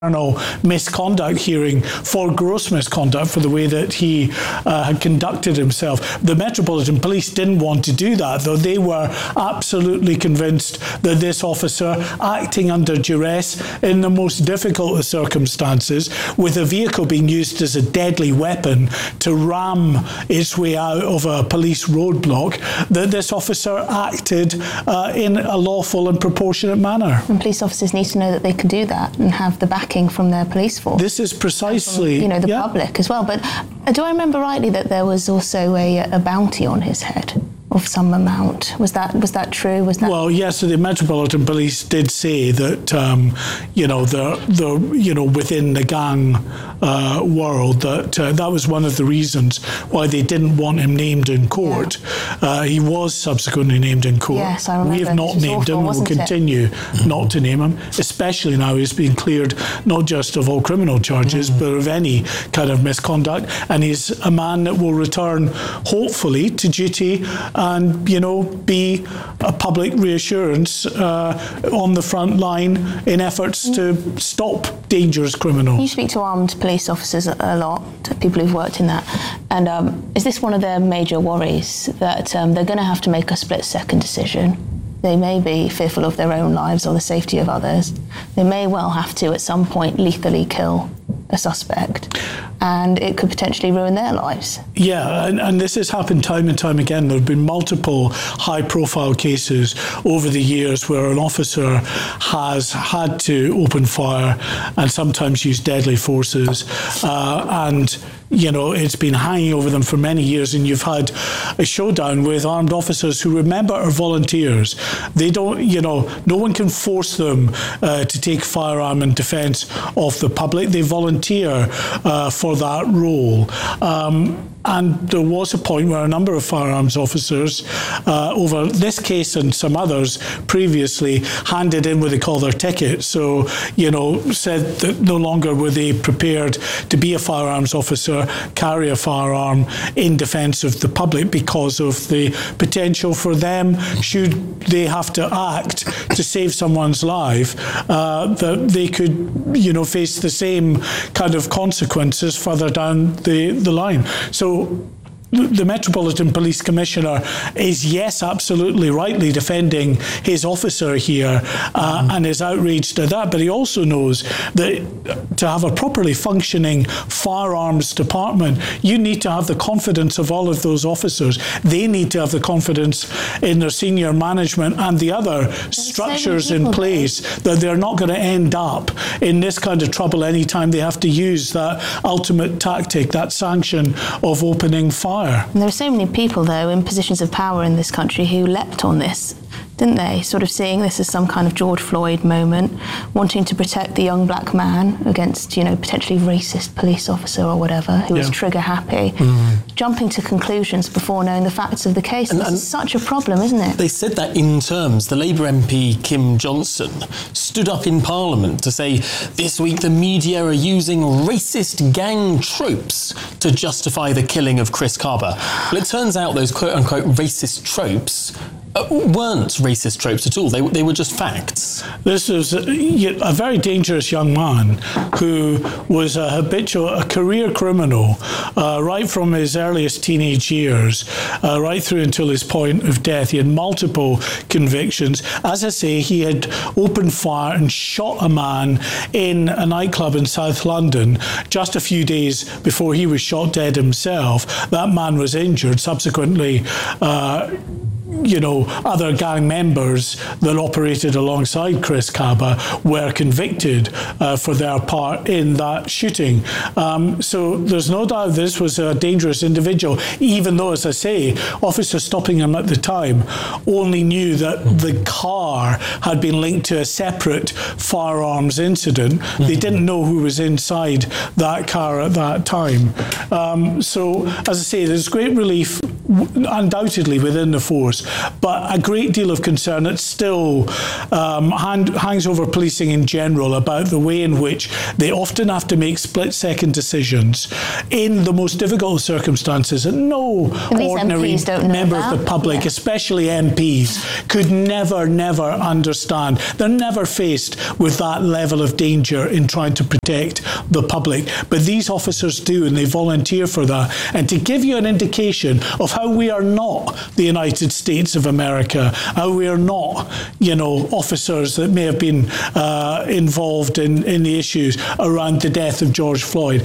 misconduct hearing for gross misconduct for the way that he had conducted himself. The Metropolitan Police didn't want to do that, though. They were absolutely convinced that this officer, acting under duress in the most difficult of circumstances, with a vehicle being used as a deadly weapon to ram its way out of a police roadblock, that this officer acted in a lawful and proportionate manner. And police officers need to know that they can do that and have the backing from their police force. This is precisely... From, the public as well. But do I remember rightly that there was also a bounty on his head of some amount? Was that true? Well, yes. So the Metropolitan Police did say that within the gang world that was one of the reasons why they didn't want him named in court. Yeah. He was subsequently named in court. Yes, I remember. We have not named him. We will continue not to name him, especially now he's been cleared not just of all criminal charges, but of any kind of misconduct. And he's a man that will return, hopefully, to duty and, be a public reassurance on the front line in efforts to stop dangerous criminals. You speak to armed police officers a lot, to people who've worked in that. And is this one of their major worries, that they're going to have to make a split-second decision? They may be fearful of their own lives or the safety of others. They may well have to, at some point, lethally kill a suspect, and it could potentially ruin their lives. Yeah, and this has happened time and time again. There have been multiple high-profile cases over the years where an officer has had to open fire and sometimes use deadly forces, and it's been hanging over them for many years, and you've had a showdown with armed officers who, remember, are volunteers. They don't, no one can force them to take firearm in defence of the public. They volunteer for that role. And there was a point where a number of firearms officers, over this case and some others previously, handed in what they call their ticket. So, said that no longer were they prepared to be a firearms officer, carry a firearm in defence of the public because of the potential for them, should they have to act to save someone's life, that they could, face the same kind of consequences further down the line. So the Metropolitan Police Commissioner is, yes, absolutely rightly defending his officer here and is outraged at that, but he also knows that to have a properly functioning firearms department, you need to have the confidence of all of those officers. They need to have the confidence in their senior management and the other structures in place that they're not going to end up in this kind of trouble anytime they have to use that ultimate tactic, that sanction of opening fire. And there are so many people, though, in positions of power in this country who leapt on this, didn't they? Sort of seeing this as some kind of George Floyd moment, wanting to protect the young black man against, potentially racist police officer or whatever, who was trigger happy, jumping to conclusions before knowing the facts of the case. And this is such a problem, isn't it? They said that in terms. The Labour MP, Kim Johnson, stood up in Parliament to say, this week the media are using racist gang tropes to justify the killing of Chris Kaba. Well, it turns out those quote-unquote racist tropes weren't racist tropes at all. They were just facts. This was a very dangerous young man who was a career criminal right from his earliest teenage years, right through until his point of death. He had multiple convictions. As I say, he had opened fire and shot a man in a nightclub in South London just a few days before he was shot dead himself. That man was injured. Subsequently, other gang members that operated alongside Chris Kaba were convicted for their part in that shooting. So there's no doubt this was a dangerous individual, even though, as I say, officers stopping him at the time only knew that the car had been linked to a separate firearms incident. They didn't know who was inside that car at that time. So, as I say, there's great relief undoubtedly within the force, but a great deal of concern that still hangs over policing in general about the way in which they often have to make split-second decisions in the most difficult of circumstances, and no ordinary member of the public, especially MPs, could never understand. They're never faced with that level of danger in trying to protect the public, but these officers do, and they volunteer for that. And to give you an indication of how we are not the United States of America, how we are not, officers that may have been involved in the issues around the death of George Floyd.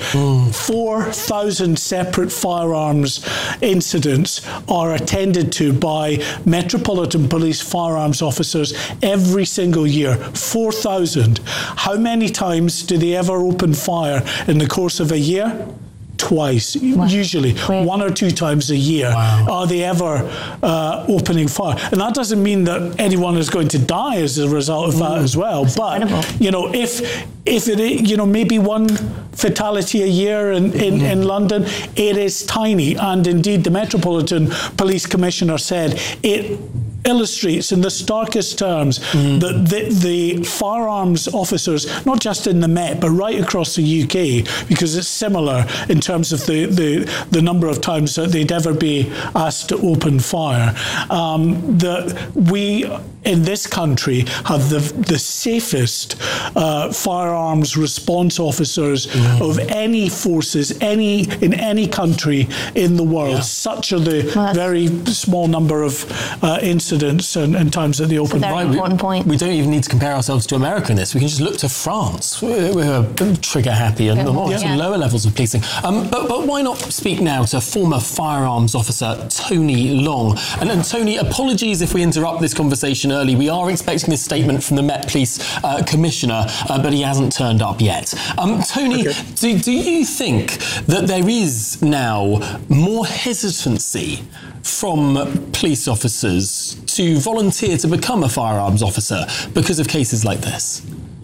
4,000 separate firearms incidents are attended to by Metropolitan Police firearms officers every single year. 4,000. How many times do they ever open fire in the course of a year? Twice, usually 1 or 2 times a year. Are they ever opening fire? And that doesn't mean that anyone is going to die as a result of that as well. That's but incredible. If it maybe one fatality a year in London, it is tiny. And indeed, the Metropolitan Police Commissioner said it illustrates in the starkest terms that the firearms officers, not just in the Met, but right across the UK, because it's similar in terms of the number of times that they'd ever be asked to open fire, that we in this country have the safest firearms response officers of any forces in any country in the world. Yeah. Such are the very small number of incidents and times that they open fire. Very important point. We don't even need to compare ourselves to America in this. We can just look to France. We're trigger happy and lower levels of policing. But why not speak now to former firearms officer Tony Long? And Tony, apologies if we interrupt this conversation early. We are expecting a statement from the Met Police Commissioner, but he hasn't turned up yet. Tony, do you think that there is now more hesitancy from police officers to volunteer to become a firearms officer because of cases like this?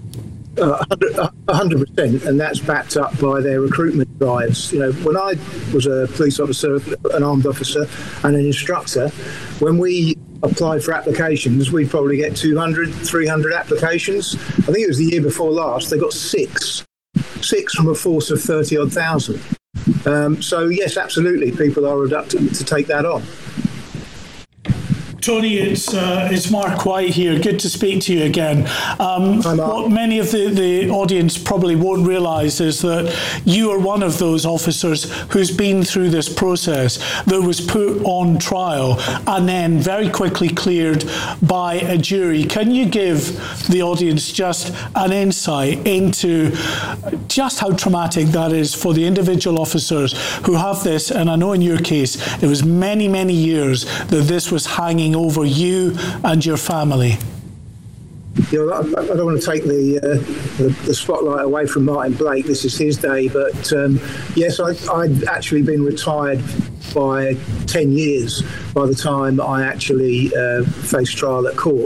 100%, and that's backed up by their recruitment drives. When I was a police officer, an armed officer, and an instructor, when we applied for applications, we'd probably get 200, 300 applications. I think it was the year before last, they got six from a force of 30-odd thousand. So yes, absolutely, people are reluctant to take that on. Tony, it's Mark White here. Good to speak to you again. What many of the audience probably won't realise is that you are one of those officers who's been through this process that was put on trial and then very quickly cleared by a jury. Can you give the audience just an insight into just how traumatic that is for the individual officers who have this? And I know in your case, it was many, many years that this was hanging over you and your family. I don't want to take the spotlight away from Martin Blake. This is his day, but yes, I'd actually been retired by 10 years by the time I actually faced trial at court.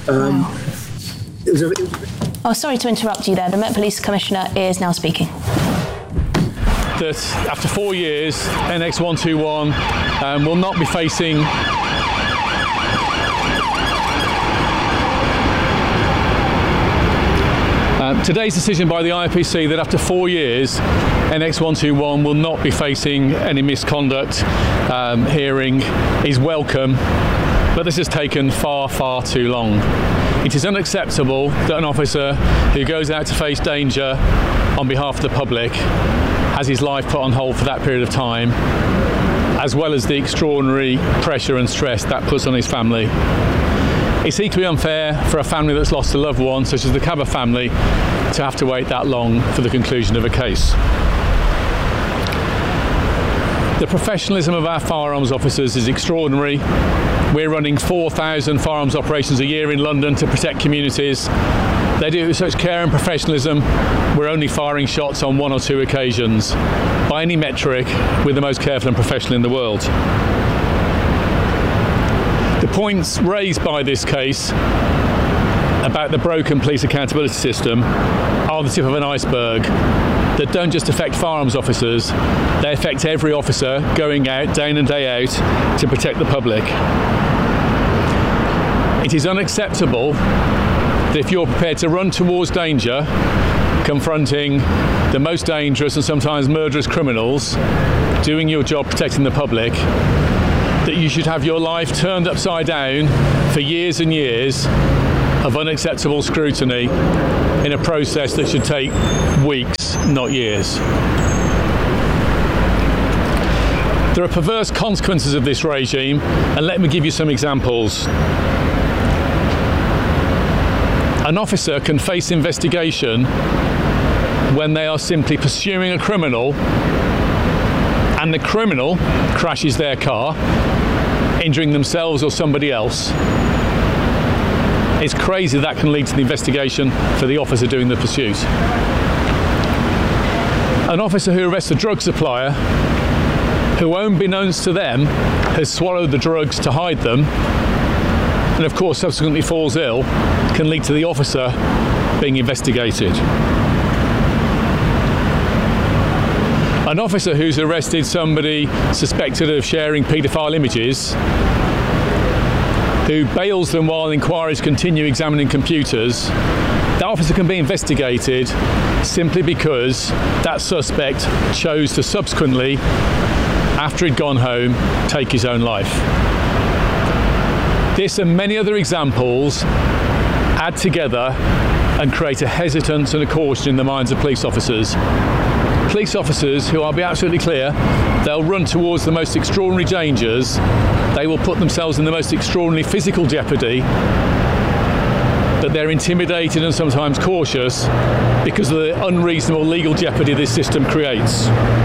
Sorry to interrupt you there. The Met Police Commissioner is now speaking. That after 4 years, NX121 will not be facing today's decision by the IPC that after 4 years, NX121 will not be facing any misconduct hearing is welcome, but this has taken far, far too long. It is unacceptable that an officer who goes out to face danger on behalf of the public has his life put on hold for that period of time, as well as the extraordinary pressure and stress that puts on his family. It's equally unfair for a family that's lost a loved one, such as the Cabot family, to have to wait that long for the conclusion of a case. The professionalism of our firearms officers is extraordinary. We're running 4,000 firearms operations a year in London to protect communities. They do it with such care and professionalism. We're only firing shots on 1 or 2 occasions. By any metric, we're the most careful and professional in the world. The points raised by this case about the broken police accountability system are the tip of an iceberg that don't just affect firearms officers, they affect every officer going out day in and day out to protect the public. It is unacceptable that if you're prepared to run towards danger, confronting the most dangerous and sometimes murderous criminals, doing your job protecting the public, that you should have your life turned upside down for years and years of unacceptable scrutiny in a process that should take weeks, not years. There are perverse consequences of this regime, and let me give you some examples. An officer can face investigation when they are simply pursuing a criminal and the criminal crashes their car, injuring themselves or somebody else. It's crazy that can lead to the investigation for the officer doing the pursuit. An officer who arrests a drug supplier who, unbeknownst to them, has swallowed the drugs to hide them and of course subsequently falls ill, can lead to the officer being investigated. An officer who's arrested somebody suspected of sharing paedophile images, who bails them while inquiries continue examining computers, that officer can be investigated simply because that suspect chose to subsequently, after he'd gone home, take his own life. This and many other examples add together and create a hesitance and a caution in the minds of police officers. Police officers who, I'll be absolutely clear, they'll run towards the most extraordinary dangers, they will put themselves in the most extraordinary physical jeopardy, but they're intimidated and sometimes cautious because of the unreasonable legal jeopardy this system creates.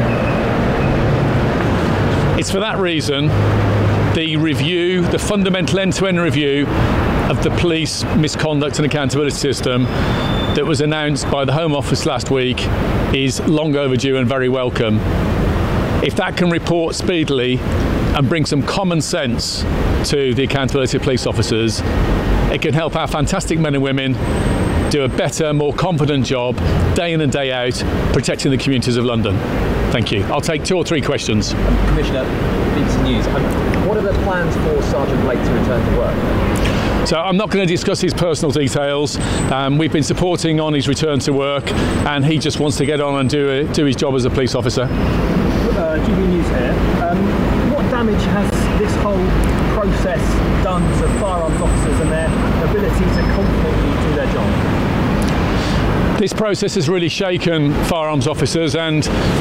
It's for that reason the review, the fundamental end-to-end review of the police misconduct and accountability system that was announced by the Home Office last week is long overdue and very welcome. If that can report speedily and bring some common sense to the accountability of police officers, it can help our fantastic men and women do a better, more confident job day in and day out protecting the communities of London. Thank you. I'll take 2 or 3 questions. Commissioner, BBC News, what are the plans for Sergeant Blake to return to work? So I'm not going to discuss his personal details. We've been supporting on his return to work, and he just wants to get on and do his job as a police officer. GB News here. What damage has this whole process done to firearms officers and their ability to confidently do their job? This process has really shaken firearms officers, and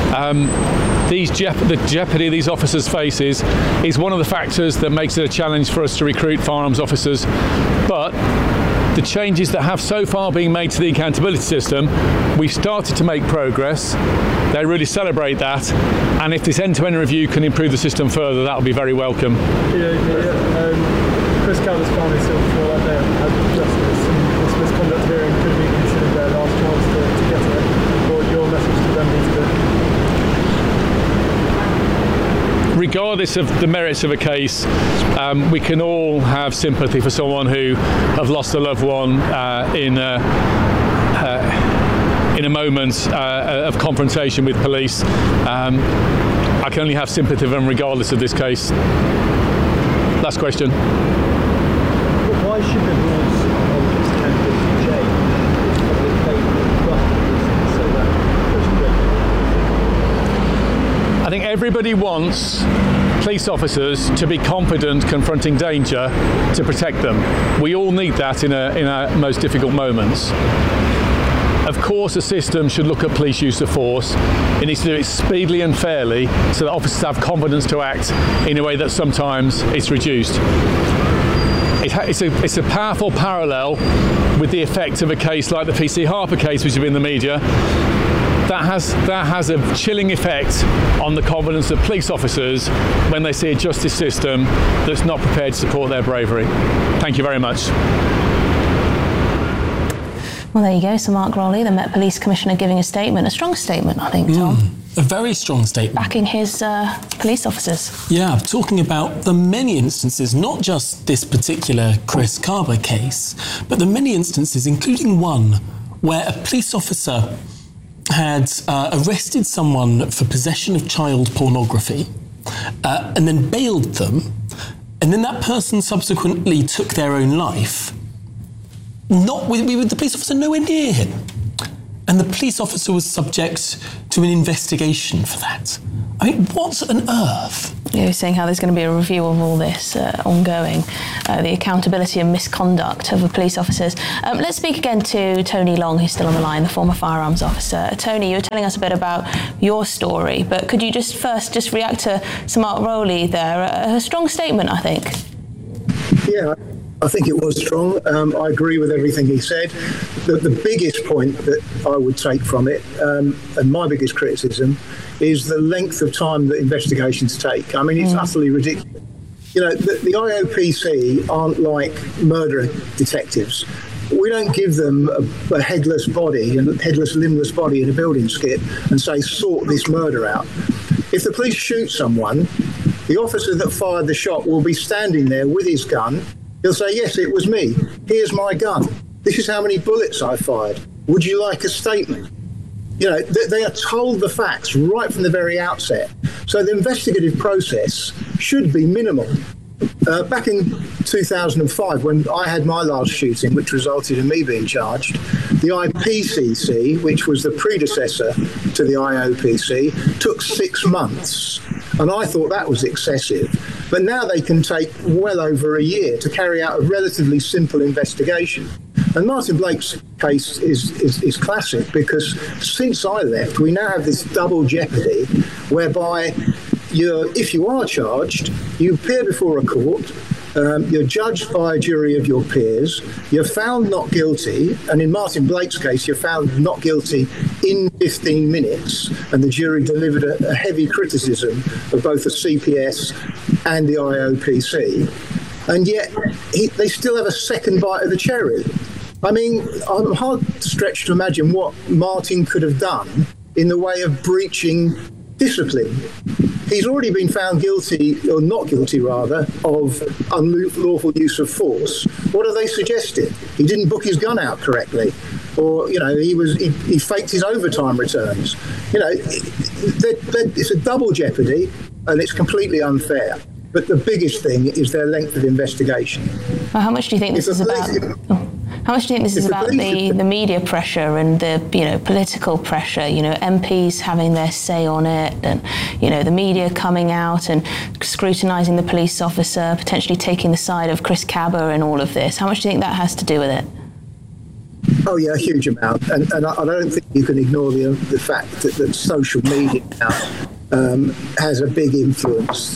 the jeopardy these officers face is one of the factors that makes it a challenge for us to recruit firearms officers. But the changes that have so far been made to the accountability system, we've started to make progress. They really celebrate that, and if this end-to-end review can improve the system further, that will be very welcome. Chris Calvert's found himself before that day as justice, and this misconduct hearing could be considered their last chance to get it. What would your message to them be today? Regardless of the merits of a case, we can all have sympathy for someone who have lost a loved one in a moment of confrontation with police. I can only have sympathy for them regardless of this case. Last question. Why should the rules of this accountability change? I think everybody wants police officers to be confident confronting danger to protect them. We all need that in our most difficult moments. Of course, a system should look at police use of force. It needs to do it speedily and fairly so that officers have confidence to act in a way that sometimes it's reduced. It's a powerful parallel with the effect of a case like the PC Harper case, which has been in the media. That has a chilling effect on the confidence of police officers when they see a justice system that's not prepared to support their bravery. Thank you very much. Well, there you go. So Mark Rowley, the Met Police Commissioner, giving a statement, a strong statement, I think, Tom. A very strong statement. Backing his police officers. Yeah, talking about the many instances, not just this particular Chris Kaba case, but the many instances, including one where a police officer had arrested someone for possession of child pornography and then bailed them, and then that person subsequently took their own life, not with the police officer nowhere near him. And the police officer was subject to an investigation for that. I mean, what on earth? You're saying how there's going to be a review of all this ongoing, the accountability and misconduct of the police officers. Let's speak again to Tony Long, who's still on the line, the former firearms officer. Tony, you were telling us a bit about your story, but could you just first react to Sir Mark Rowley there? A strong statement, I think. Yeah, I think it was strong. I agree with everything he said. The biggest point that I would take from it, and my biggest criticism, is the length of time that investigations take. I mean, it's utterly ridiculous. You know, the IOPC aren't like murder detectives. We don't give them a headless body, a headless, limbless body in a building skip and say, sort this murder out. If the police shoot someone, the officer that fired the shot will be standing there with his gun. He'll say, yes, it was me. Here's my gun. This is how many bullets I fired. Would you like a statement? You know, they are told the facts right from the very outset. So the investigative process should be minimal. Back in 2005, when I had my last shooting, which resulted in me being charged, the IPCC, which was the predecessor to the IOPC, took 6 months. And I thought that was excessive. But now they can take well over a year to carry out a relatively simple investigation. And Martin Blake's case is classic because since I left, we now have this double jeopardy whereby if you are charged, you appear before a court, you're judged by a jury of your peers, you're found not guilty, and in Martin Blake's case, you're found not guilty in 15 minutes, and the jury delivered a heavy criticism of both the CPS and the IOPC, and yet they still have a second bite of the cherry. I mean, I'm hard stretched to imagine what Martin could have done in the way of breaching discipline. He's already been found guilty, or not guilty rather, of unlawful use of force. What are they suggesting? He didn't book his gun out correctly, or he faked his overtime returns. You know, it's a double jeopardy, and it's completely unfair. But the biggest thing is their length of investigation. Well, how much do you think this is about? How much do you think this is about the media pressure and the political pressure? You know, MPs having their say on it, and the media coming out and scrutinising the police officer, potentially taking the side of Chris Kaba and all of this. How much do you think that has to do with it? Oh yeah, a huge amount, and I don't think you can ignore the fact that social media now has a big influence.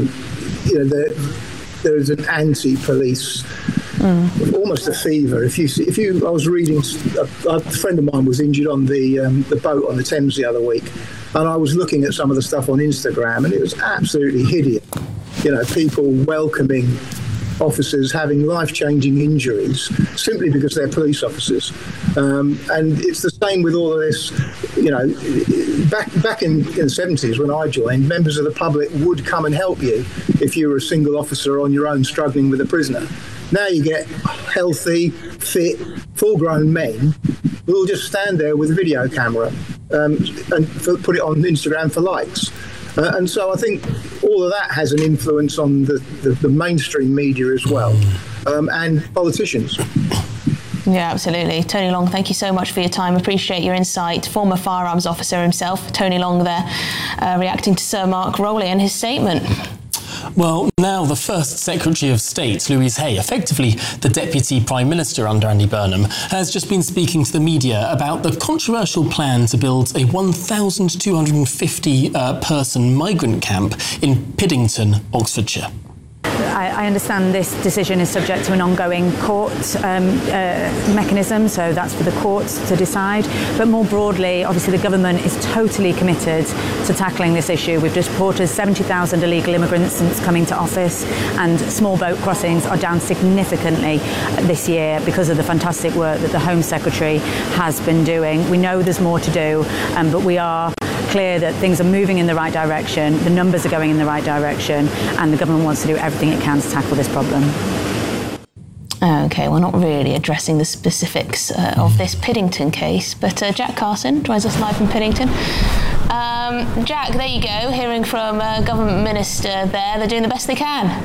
There is an anti-police. Almost a fever. I was reading. A friend of mine was injured on the boat on the Thames the other week, and I was looking at some of the stuff on Instagram, and it was absolutely hideous. You know, people welcoming officers having life-changing injuries simply because they're police officers, and it's the same with all of this. You know, back in the 70s when I joined, members of the public would come and help you if you were a single officer on your own struggling with a prisoner. Now you get healthy, fit, full-grown men who will just stand there with a video camera and put it on Instagram for likes. And so I think all of that has an influence on the mainstream media as well, and politicians. Yeah, absolutely. Tony Long, thank you so much for your time. Appreciate your insight. Former firearms officer himself, Tony Long there, reacting to Sir Mark Rowley and his statement. Well, now the first Secretary of State, Louise Hay, effectively the Deputy Prime Minister under Andy Burnham, has just been speaking to the media about the controversial plan to build a 1,250 person migrant camp in Piddington, Oxfordshire. I understand this decision is subject to an ongoing court mechanism, so that's for the courts to decide. But more broadly, obviously the government is totally committed to tackling this issue. We've deported 70,000 illegal immigrants since coming to office, and small boat crossings are down significantly this year because of the fantastic work that the Home Secretary has been doing. We know there's more to do, but we are clear that things are moving in the right direction, the numbers are going in the right direction, and the government wants to do everything it can to tackle this problem. Okay, we're not really addressing the specifics of this Piddington case, but Jack Carson joins us live from Piddington. Jack, there you go, hearing from a government minister there. They're doing the best they can.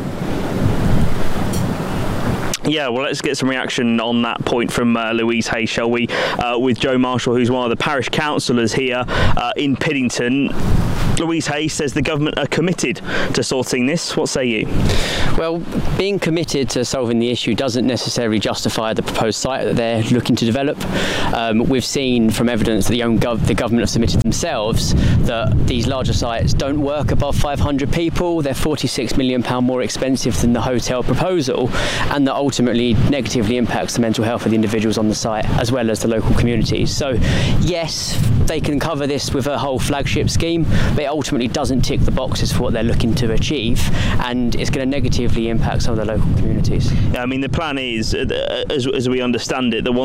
Yeah, well, let's get some reaction on that point from Louise Hay, shall we? With Joe Marshall, who's one of the parish councillors here in Piddington. Louise Hay says the government are committed to sorting this. What say you? Well, being committed to solving the issue doesn't necessarily justify the proposed site that they're looking to develop. We've seen from evidence that the government have submitted themselves that these larger sites don't work above 500 people. They're £46 million more expensive than the hotel proposal, and that ultimately negatively impacts the mental health of the individuals on the site as well as the local communities. So yes, they can cover this with a whole flagship scheme, but it ultimately doesn't tick the boxes for what they're looking to achieve, and it's going to negatively impact some of the local communities. Yeah, I mean, the plan is, as we understand it, that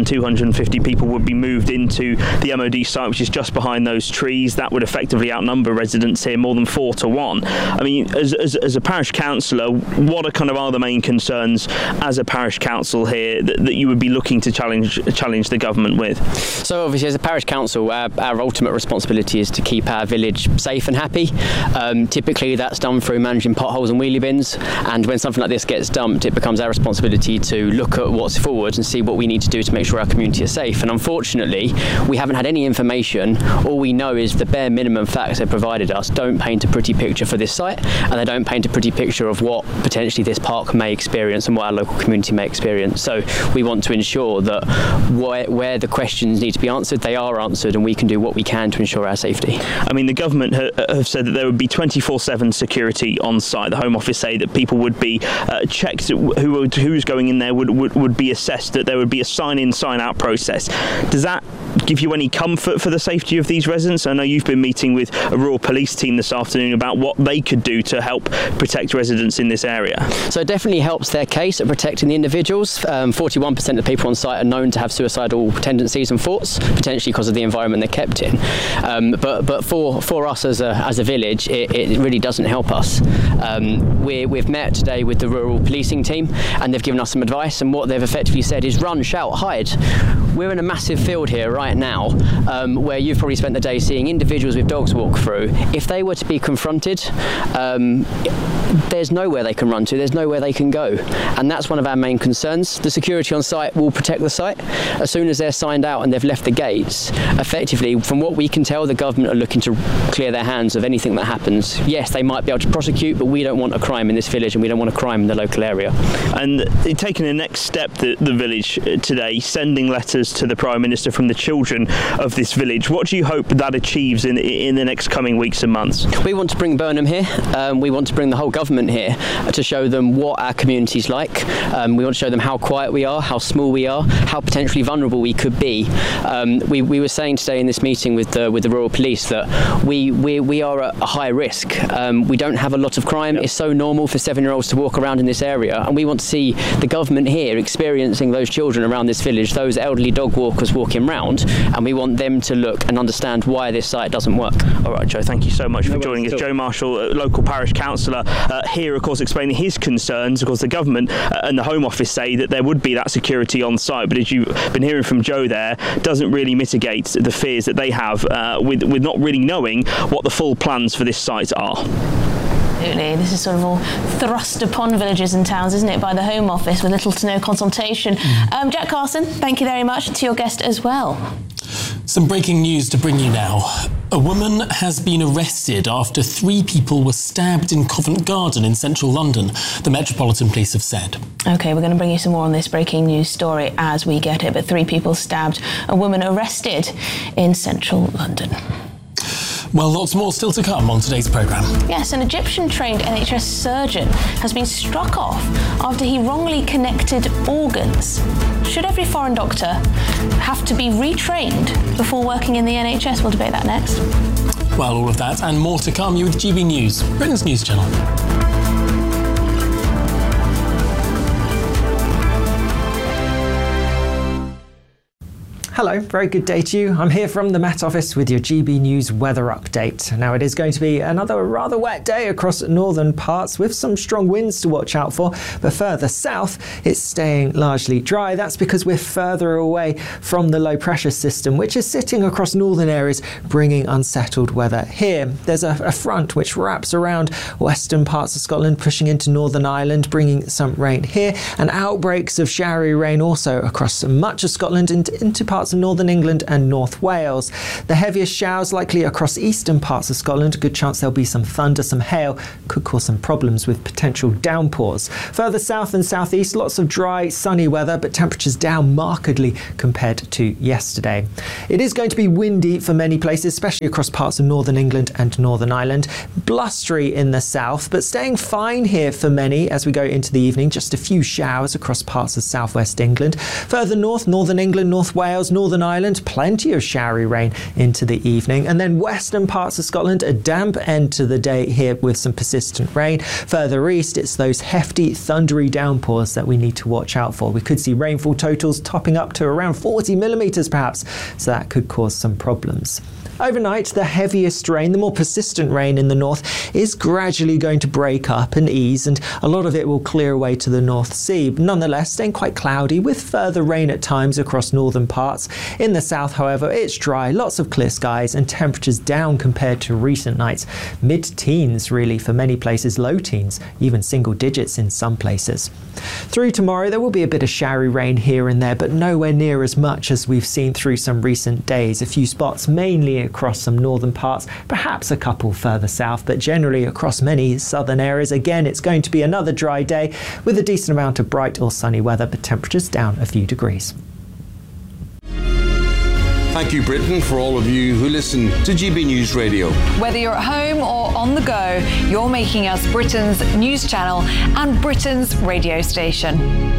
1,250 people would be moved into the MOD site, which is just behind those trees. That would effectively outnumber residents here more than 4 to 1. I mean, as a parish councillor, what are the main concerns as a parish council here that you would be looking to challenge the government with? So obviously, as a parish council, our ultimate responsibility is to keep our village safe and happy. Typically that's done through managing potholes and wheelie bins, and when something like this gets dumped, it becomes our responsibility to look at what's forward and see what we need to do to make sure our community is safe. And unfortunately, we haven't had any information. All we know is the bare minimum facts they've provided us don't paint a pretty picture for this site, and they don't paint a pretty picture of what potentially this park may experience and what our local community may experience. So we want to ensure that where the questions need to be answered, they are answered, and we can do what we can to ensure our safety. I mean, the government have said that there would be 24/7 security on site. The Home Office say that people would be checked, who's going in there would be assessed, that there would be a sign-in, sign-out process. Does that give you any comfort for the safety of these residents? I know you've been meeting with a rural police team this afternoon about what they could do to help protect residents in this area. So it definitely helps their case at protecting the individuals. 41% of people on site are known to have suicidal tendencies and thoughts, potentially because of the environment they're kept in. But for us as a village, it really doesn't help us. We've met today with the rural policing team, and they've given us some advice, and what they've effectively said is run, shout, hide. We're in a massive field here right now where you've probably spent the day seeing individuals with dogs walk through. If they were to be confronted, there's nowhere they can run to, there's nowhere they can go, and that's one of our main concerns. The security on site will protect the site. As soon as they're signed out and they've left the gates, effectively, from what we can tell, the government are looking to clear their hands of anything that happens. Yes, they might be able to prosecute, but we don't want a crime in this village, and we don't want a crime in the local area. And taking the next step, the village today, sending letters to the Prime Minister from the children of this village. What do you hope that achieves in the next coming weeks and months? We want to bring Burnham here. We want to bring the whole government here to show them what our community's like. We want to show them how quiet we are, how small we are, how potentially vulnerable we could be. We were saying today in this meeting with the rural police that we are at a high risk. We don't have a lot of crime. It's so normal for 7-year-olds to walk around in this area, and we want to see the government here experiencing those children around this village, those elderly dog walkers walking round, and we want them to look and understand why this site doesn't work. All right, Joe, thank you so much for joining us. Joe Marshall, local parish councillor, here, of course, explaining his concerns. Of course, the government and the Home Office say that there would be that security on site, but as you've been hearing from Joe there, doesn't really mitigate the fears that they have with not really knowing what the full plans for this site are. Absolutely. This is sort of all thrust upon villages and towns, isn't it, by the Home Office with little to no consultation. Jack Carson, thank you very much, to your guest as well. Some breaking news to bring you now. A woman has been arrested after 3 people were stabbed in Covent Garden in central London, the Metropolitan Police have said. OK, we're going to bring you some more on this breaking news story as we get it, but 3 people stabbed, a woman arrested in central London. Well, lots more still to come on today's programme. Yes, an Egyptian-trained NHS surgeon has been struck off after he wrongly connected organs. Should every foreign doctor have to be retrained before working in the NHS? We'll debate that next. Well, all of that and more to come. You're with GB News, Britain's news channel. Hello, very good day to you. I'm here from the Met Office with your GB News weather update. Now, it is going to be another rather wet day across northern parts with some strong winds to watch out for, but further south it's staying largely dry. That's because we're further away from the low pressure system, which is sitting across northern areas, bringing unsettled weather here. There's a front which wraps around western parts of Scotland, pushing into Northern Ireland, bringing some rain here, and outbreaks of showery rain also across much of Scotland and into parts of northern England and North Wales. The heaviest showers likely across eastern parts of Scotland. A good chance there'll be some thunder, some hail, could cause some problems with potential downpours. Further south and southeast, lots of dry, sunny weather, but temperatures down markedly compared to yesterday. It is going to be windy for many places, especially across parts of northern England and Northern Ireland. Blustery in the south, but staying fine here for many as we go into the evening. Just a few showers across parts of southwest England. Further north, northern England, North Wales, Northern Ireland, plenty of showery rain into the evening. And then western parts of Scotland, a damp end to the day here with some persistent rain. Further east, it's those hefty, thundery downpours that we need to watch out for. We could see rainfall totals topping up to around 40 millimetres perhaps, so that could cause some problems. Overnight, the heaviest rain, the more persistent rain in the north, is gradually going to break up and ease, and a lot of it will clear away to the North Sea. Nonetheless, staying quite cloudy with further rain at times across northern parts. In the south, however, it's dry, lots of clear skies and temperatures down compared to recent nights. Mid-teens really for many places, low teens, even single digits in some places. Through tomorrow, there will be a bit of showery rain here and there, but nowhere near as much as we've seen through some recent days. A few spots, mainly across some northern parts, perhaps a couple further south, but generally across many southern areas. Again, it's going to be another dry day with a decent amount of bright or sunny weather, but temperatures down a few degrees. Thank you, Britain, for all of you who listen to GB News Radio. Whether you're at home or on the go, you're making us Britain's news channel and Britain's radio station.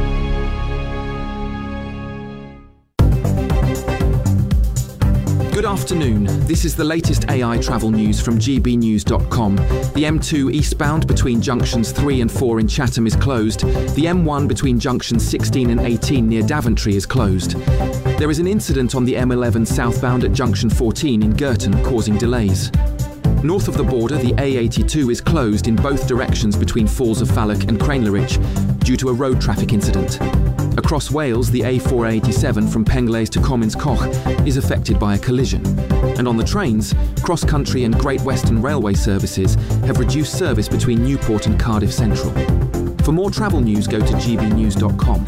Good afternoon. This is the latest AI travel news from gbnews.com. The M2 eastbound between junctions 3 and 4 in Chatham is closed. The M1 between junctions 16 and 18 near Daventry is closed. There is an incident on the M11 southbound at junction 14 in Girton, causing delays. North of the border, the A82 is closed in both directions between Falls of Falloch and Cranelerich due to a road traffic incident. Across Wales, the A487 from Penglace to Comins-Koch is affected by a collision. And on the trains, cross-country and Great Western Railway services have reduced service between Newport and Cardiff Central. For more travel news, go to gbnews.com.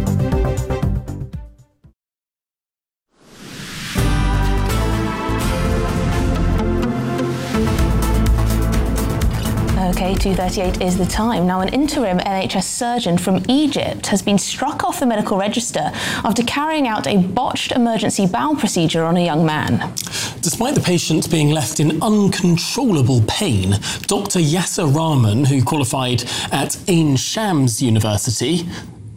Okay, 2:38 is the time. Now, an interim NHS surgeon from Egypt has been struck off the medical register after carrying out a botched emergency bowel procedure on a young man. Despite the patient being left in uncontrollable pain, Dr. Yasser Rahman, who qualified at Ain Shams University,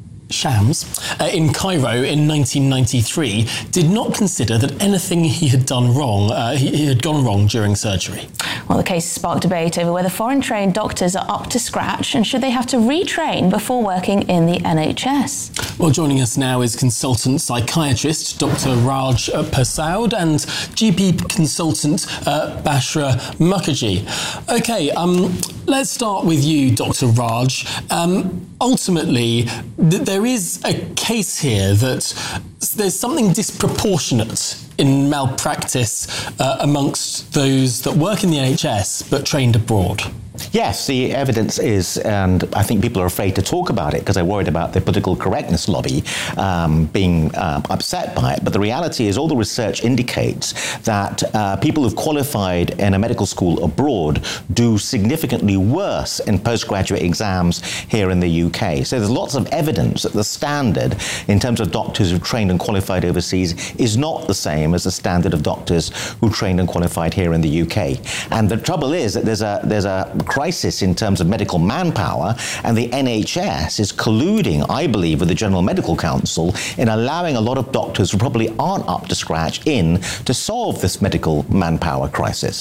in Cairo in 1993, did not consider that anything he had done wrong, he had gone wrong during surgery. Well, the case sparked debate over whether foreign-trained doctors are up to scratch and should they have to retrain before working in the NHS. Well, joining us now is consultant psychiatrist Dr. Raj Persaud and GP consultant Bashra Mukherjee. Okay, let's start with you, Dr. Raj. Ultimately, there is a case here that there's something disproportionate in malpractice amongst those that work in the NHS but trained abroad. Yes, the evidence is, and I think people are afraid to talk about it because they're worried about the political correctness lobby being upset by it. But the reality is all the research indicates that people who've qualified in a medical school abroad do significantly worse in postgraduate exams here in the UK. So there's lots of evidence that the standard in terms of doctors who've trained and qualified overseas is not the same as the standard of doctors who trained and qualified here in the UK. And the trouble is that there's a crisis in terms of medical manpower, and the NHS is colluding, I believe, with the General Medical Council in allowing a lot of doctors who probably aren't up to scratch in to solve this medical manpower crisis.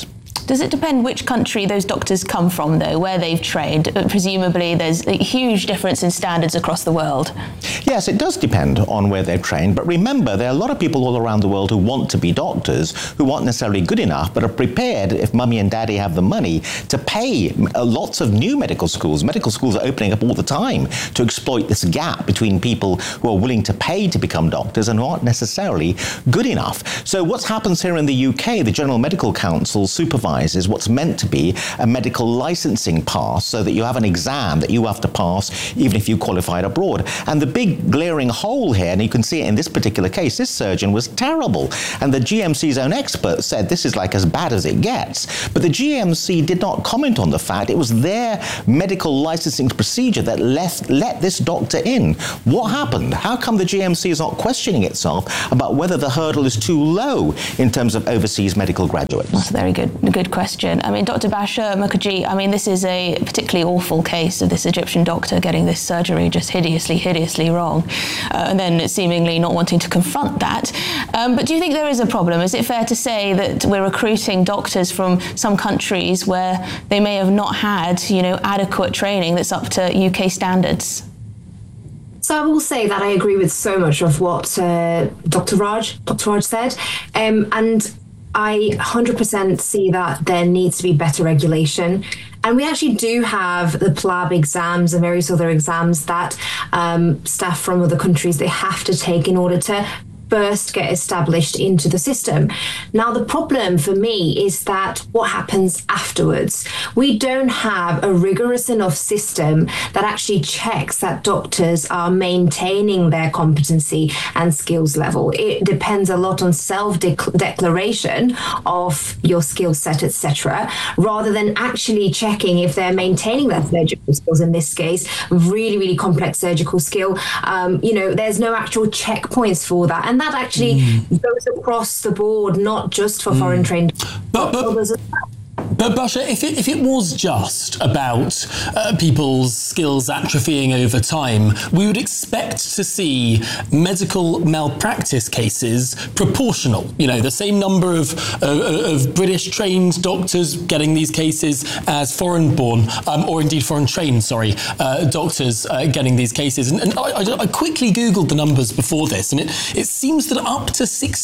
Does it depend which country those doctors come from, though, where they've trained? Presumably there's a huge difference in standards across the world. Yes, it does depend on where they've trained, but remember, there are a lot of people all around the world who want to be doctors, who aren't necessarily good enough, but are prepared, if mummy and daddy have the money, to pay lots of new medical schools. Medical schools are opening up all the time to exploit this gap between people who are willing to pay to become doctors and who aren't necessarily good enough. So what happens here in the UK, the General Medical Council supervises what's meant to be a medical licensing pass, so that you have an exam that you have to pass even if you qualified abroad. And the big glaring hole here, and you can see it in this particular case, this surgeon was terrible. And the GMC's own expert said this is like as bad as it gets. But the GMC did not comment on the fact it was their medical licensing procedure that let this doctor in. What happened? How come the GMC is not questioning itself about whether the hurdle is too low in terms of overseas medical graduates? That's a very good question. I mean, Dr. Basha Mukherjee, I mean, this is a particularly awful case of this Egyptian doctor getting this surgery just hideously wrong, and then seemingly not wanting to confront that. But do you think there is a problem? Is it fair to say that we're recruiting doctors from some countries where they may have not had, adequate training that's up to UK standards? So I will say that I agree with so much of what Dr. Raj said, and I 100% see that there needs to be better regulation. And we actually do have the PLAB exams and various other exams that staff from other countries, they have to take in order to first get established into the system. Now, the problem for me is that what happens afterwards? We don't have a rigorous enough system that actually checks that doctors are maintaining their competency and skills level. It depends a lot on self-declaration of your skill set, etc., rather than actually checking if they're maintaining their surgical skills. In this case, really complex surgical skill. There's no actual checkpoints for that. And that actually goes across the board, not just for foreign trained doctors. But Basha, if it was just about people's skills atrophying over time, we would expect to see medical malpractice cases proportional. The same number of British trained doctors getting these cases as foreign-born, or indeed foreign-trained, doctors getting these cases. And I quickly Googled the numbers before this, and it seems that up to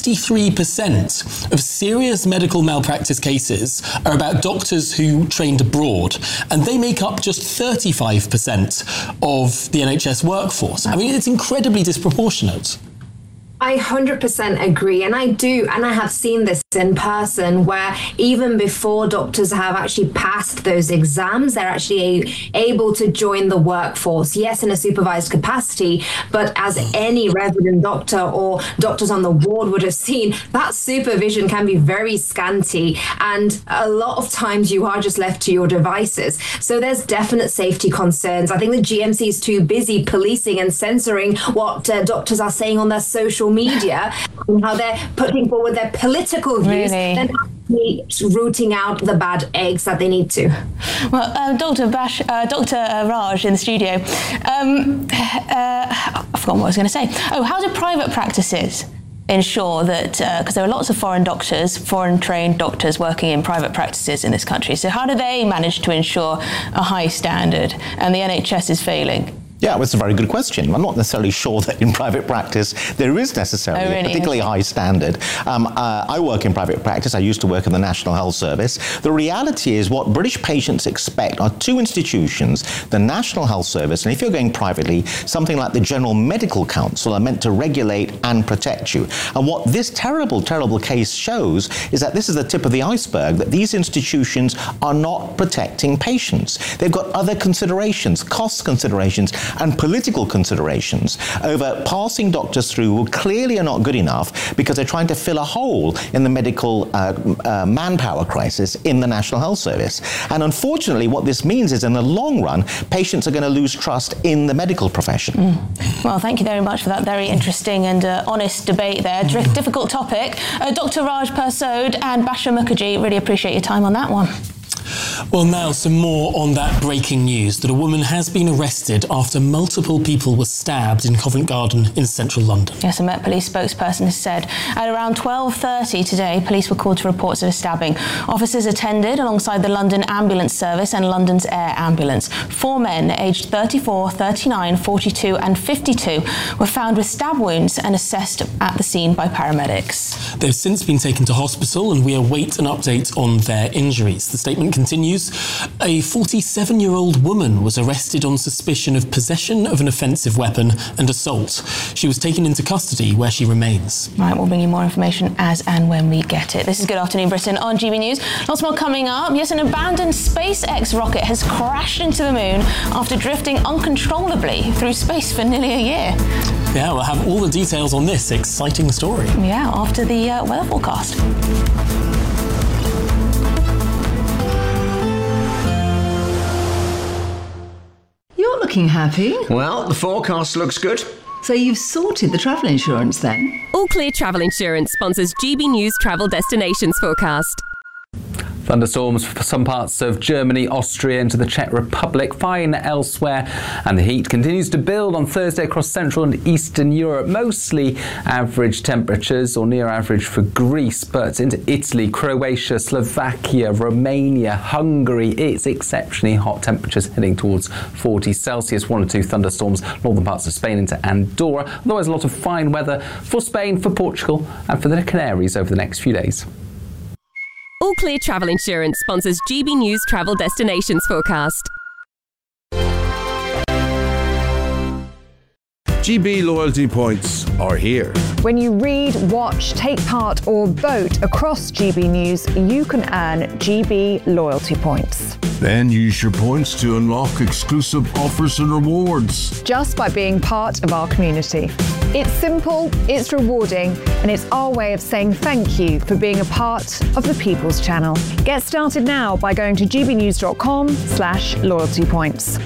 63% of serious medical malpractice cases are about doctors who trained abroad, and they make up just 35% of the NHS workforce. I mean, it's incredibly disproportionate. I 100% agree, and I have seen this in person, where even before doctors have actually passed those exams, they're actually able to join the workforce, yes, in a supervised capacity, but as any resident doctor or doctors on the ward would have seen, that supervision can be very scanty, and a lot of times you are just left to your devices. So there's definite safety concerns. I think the GMC is too busy policing and censoring what doctors are saying on their social media and how they're putting forward their political views, then rooting out the bad eggs that they need to. Well, Dr. Raj in the studio, I forgot what I was going to say. How do private practices ensure that, because there are lots of foreign trained doctors working in private practices in this country, so how do they manage to ensure a high standard and the NHS is failing? Yeah, well, it's a very good question. I'm not necessarily sure that in private practice there is necessarily a particularly high standard. I work in private practice. I used to work in the National Health Service. The reality is what British patients expect are two institutions, the National Health Service, and if you're going privately, something like the General Medical Council are meant to regulate and protect you. And what this terrible case shows is that this is the tip of the iceberg, that these institutions are not protecting patients. They've got other considerations, cost considerations, and political considerations over passing doctors through who clearly are not good enough because they're trying to fill a hole in the medical manpower crisis in the National Health Service. And unfortunately, what this means is in the long run, patients are going to lose trust in the medical profession. Well, thank you very much for that very interesting and honest debate there. Difficult topic. Dr. Raj Persod and Basha Mukherjee, really appreciate your time on that one. Well, now some more on that breaking news that a woman has been arrested after multiple people were stabbed in Covent Garden in central London. Yes, a Met Police spokesperson has said at around 12:30 today, police were called to reports of a stabbing. Officers attended alongside the London Ambulance Service and London's Air Ambulance. 4 men aged 34, 39, 42 and 52 were found with stab wounds and assessed at the scene by paramedics. They've since been taken to hospital and we await an update on their injuries. The statement continues. A 47-year-old woman was arrested on suspicion of possession of an offensive weapon and assault. She was taken into custody where she remains. Right, we'll bring you more information as and when we get it. This is Good Afternoon Britain on GB News. Lots more coming up. Yes, an abandoned SpaceX rocket has crashed into the moon after drifting uncontrollably through space for nearly a year. Yeah, we'll have all the details on this exciting story. Yeah, after the weather forecast. You're looking happy. Well, the forecast looks good. So you've sorted the travel insurance then? All Clear Travel Insurance sponsors GB News Travel Destinations Forecast. Thunderstorms for some parts of Germany, Austria into the Czech Republic, fine elsewhere, and the heat continues to build on Thursday across Central and Eastern Europe. Mostly average temperatures or near average for Greece, but into Italy, Croatia, Slovakia, Romania, Hungary, it's exceptionally hot temperatures heading towards 40 Celsius. 1 or 2 thunderstorms, northern parts of Spain into Andorra. Otherwise, a lot of fine weather for Spain, for Portugal, and for the Canaries over the next few days. All Clear Travel Insurance sponsors GB News Travel Destinations Forecast. GB loyalty points are here. When you read, watch, take part or vote across GB News, you can earn GB loyalty points. Then use your points to unlock exclusive offers and rewards. Just by being part of our community. It's simple, it's rewarding, and it's our way of saying thank you for being a part of the People's Channel. Get started now by going to gbnews.com/loyalty points.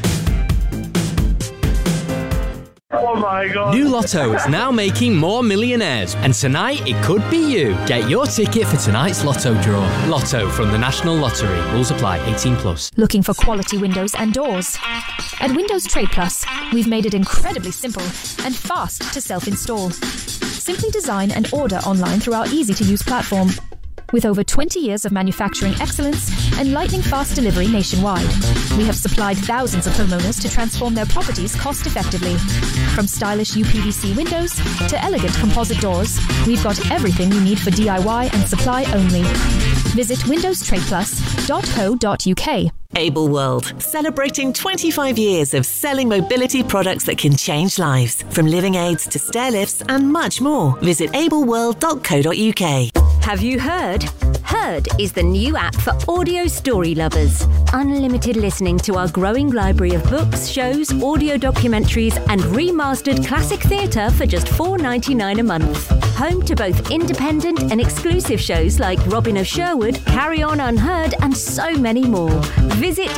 Oh my God. New Lotto is now making more millionaires, and tonight it could be you. Get your ticket for tonight's Lotto draw. Lotto from the National Lottery. Rules apply. 18+. Looking for quality windows and doors? At Windows Trade Plus, we've made it incredibly simple and fast to self-install. Simply design and order online through our easy-to-use platform. With over 20 years of manufacturing excellence and lightning-fast delivery nationwide, we have supplied thousands of homeowners to transform their properties cost-effectively. From stylish UPVC windows to elegant composite doors, we've got everything you need for DIY and supply only. Visit windowstradeplus.co.uk. Able World, celebrating 25 years of selling mobility products that can change lives. From living aids to stair lifts and much more. Visit ableworld.co.uk. Have you heard? Heard is the new app for audio story lovers. Unlimited listening to our growing library of books, shows, audio documentaries and remastered classic theatre for just $4.99 a month. Home to both independent and exclusive shows like Robin of Sherwood, Carry On Unheard and so many more. Visit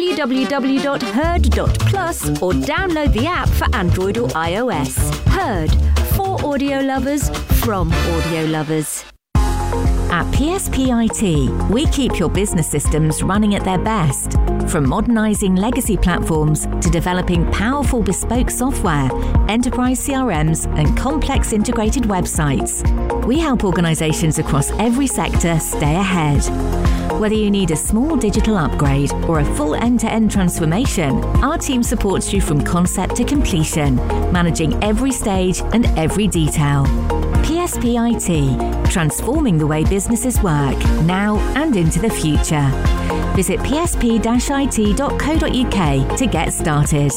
www.heard.plus or download the app for Android or iOS. Heard, for audio lovers, from audio lovers. At PSP IT, we keep your business systems running at their best. From modernising legacy platforms to developing powerful bespoke software, enterprise CRMs and complex integrated websites, we help organisations across every sector stay ahead. Whether you need a small digital upgrade or a full end-to-end transformation, our team supports you from concept to completion, managing every stage and every detail. PSP IT, transforming the way businesses work, now and into the future. Visit psp-it.co.uk to get started.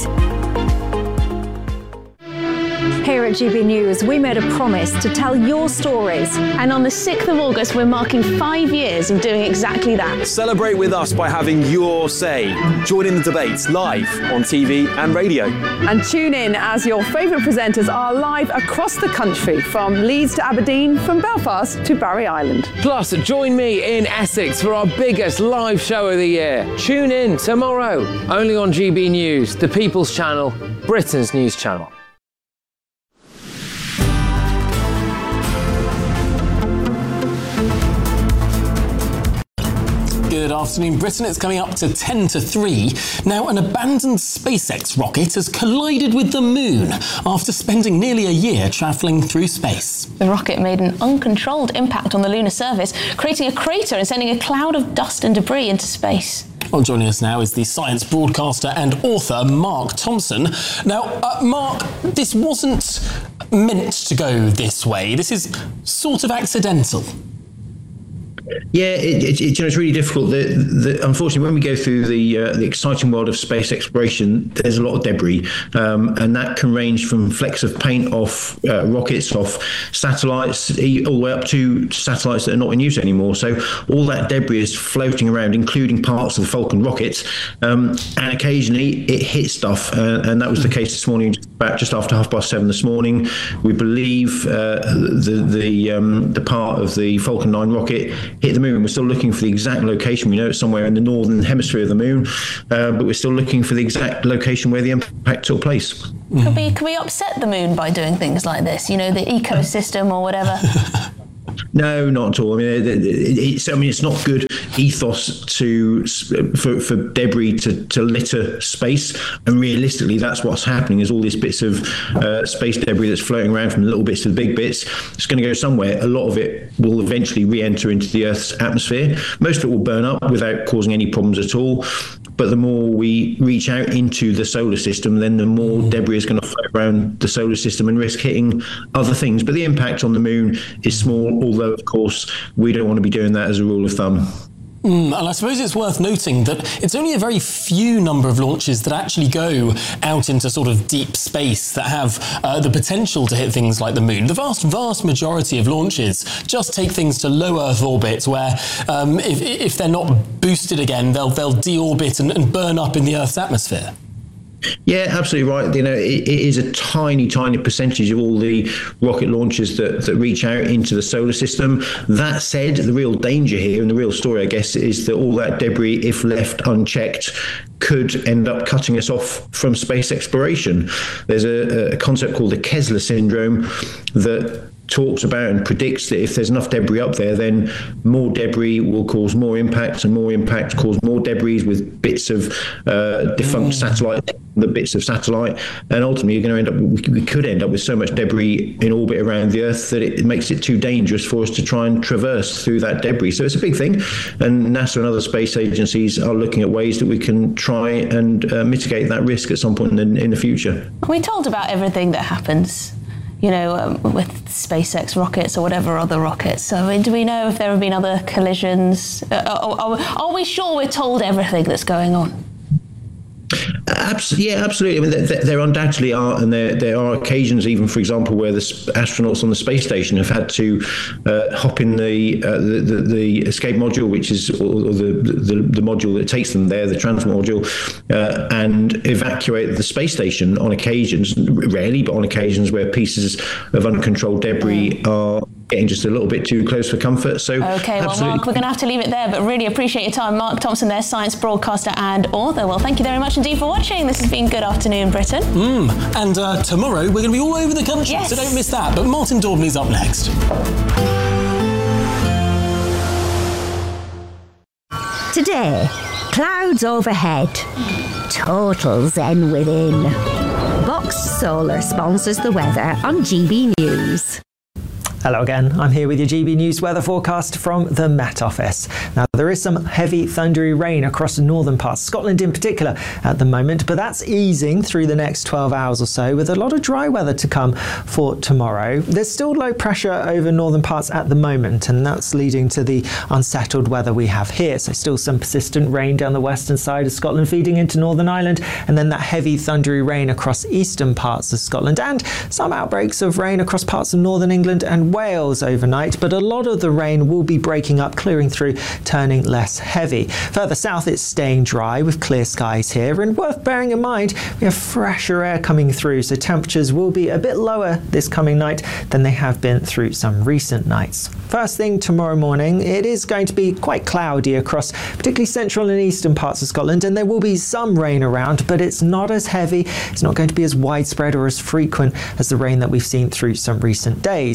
Here at GB News, we made a promise to tell your stories. And on the 6th of August, we're marking 5 years of doing exactly that. Celebrate with us by having your say. Join in the debates live on TV and radio. And tune in as your favourite presenters are live across the country, from Leeds to Aberdeen, from Belfast to Barry Island. Plus, join me in Essex for our biggest live show of the year. Tune in tomorrow, only on GB News, the People's Channel, Britain's news channel. Good Good afternoon, Britain. It's coming up to 10 to 3. Now, an abandoned SpaceX rocket has collided with the moon after spending nearly a year travelling through space. The rocket made an uncontrolled impact on the lunar surface, creating a crater and sending a cloud of dust and debris into space. Well, joining us now is the science broadcaster and author Mark Thompson. Now, Mark, this wasn't meant to go this way. This is sort of accidental. Yeah, it's really difficult. Unfortunately, when we go through the exciting world of space exploration, there's a lot of debris, and that can range from flecks of paint off rockets, off satellites, all the way up to satellites that are not in use anymore. So all that debris is floating around, including parts of the Falcon rockets, and occasionally it hits stuff, and that was the case this morning, just after 7:30 this morning. We believe the part of the Falcon 9 rocket hit the moon. We're still looking for the exact location. We know it's somewhere in the northern hemisphere of the moon, but we're still looking for the exact location where the impact took place. Could we upset the moon by doing things like this? You know, the ecosystem or whatever? No, not at all. I mean, it's not good ethos for debris to litter space. And realistically, that's what's happening. Is all these bits of space debris that's floating around from the little bits to the big bits. It's going to go somewhere. A lot of it will eventually re-enter into the Earth's atmosphere. Most of it will burn up without causing any problems at all. But the more we reach out into the solar system, then the more debris is going to float around the solar system and risk hitting other things. But the impact on the moon is small, although, of course, we don't want to be doing that as a rule of thumb. And I suppose it's worth noting that it's only a very few number of launches that actually go out into sort of deep space that have the potential to hit things like the moon. The vast majority of launches just take things to low Earth orbits where if they're not boosted again, they'll deorbit and burn up in the Earth's atmosphere. Yeah, absolutely right. You know, it is a tiny percentage of all the rocket launches that reach out into the solar system. That said, the real danger here and the real story, I guess, is that all that debris, if left unchecked, could end up cutting us off from space exploration. There's a concept called the Kessler syndrome that talks about and predicts that if there's enough debris up there, then more debris will cause more impact, and more impact cause more debris with bits of defunct satellite, the bits of satellite, and ultimately you're going to end up. We could end up with so much debris in orbit around the Earth that it makes it too dangerous for us to try and traverse through that debris. So it's a big thing, and NASA and other space agencies are looking at ways that we can try and mitigate that risk at some point in the future. Are we told about everything that happens? You know, with SpaceX rockets or whatever other rockets. So, I mean, do we know if there have been other collisions? Are we sure we're told everything that's going on? Yeah, absolutely. I mean, there undoubtedly are, and there are occasions, even for example, where the astronauts on the space station have had to hop in the escape module, which is or the module that takes them there, the transport module, and evacuate the space station on occasions, rarely, but on occasions where pieces of uncontrolled debris are getting just a little bit too close for comfort. So, okay, well, Mark, we're going to have to leave it there, but really appreciate your time. Mark Thompson there, science broadcaster and author. Well, thank you very much indeed for watching. This has been Good Afternoon Britain. And tomorrow we're going to be all over the country, so don't miss that. But Martin Daubney's up next. Today, clouds overhead, total zen within. Boxed Solar sponsors the weather on GB News. Hello again, I'm here with your GB News weather forecast from the Met Office. Now, there is some heavy thundery rain across the northern parts, Scotland in particular at the moment, but that's easing through the next 12 hours or so with a lot of dry weather to come for tomorrow. There's still low pressure over northern parts at the moment, and that's leading to the unsettled weather we have here. So still some persistent rain down the western side of Scotland feeding into Northern Ireland, and then that heavy thundery rain across eastern parts of Scotland, and some outbreaks of rain across parts of northern England and Wales overnight, but a lot of the rain will be breaking up, clearing through, turning less heavy. Further south, it's staying dry with clear skies here, and worth bearing in mind, we have fresher air coming through, so temperatures will be a bit lower this coming night than they have been through some recent nights. First thing tomorrow morning, it is going to be quite cloudy across particularly central and eastern parts of Scotland, and there will be some rain around, but it's not as heavy, it's not going to be as widespread or as frequent as the rain that we've seen through some recent days. Western